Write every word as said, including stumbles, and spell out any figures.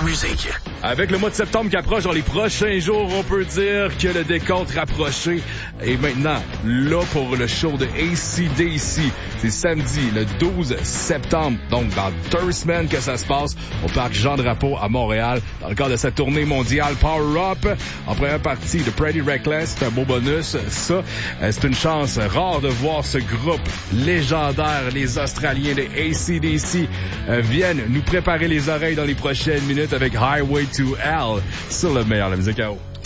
musique. Avec le mois de septembre qui approche, dans les prochains jours, on peut dire que le décompte rapproché est maintenant là pour le show de A C D C. C'est samedi, le douze septembre, donc dans deux semaines que ça se passe au parc Jean-Drapeau à Montréal, dans le cadre de cette tournée mondiale Power Up. En première partie de Pretty Reckless, c'est un beau bonus. Ça, c'est une chance rare de voir ce groupe légendaire, les Australiens de A C D C, euh, viennent nous préparer les oreilles dans les prochaines minutes avec Highway to Hell sur le meilleur de la musique à eau.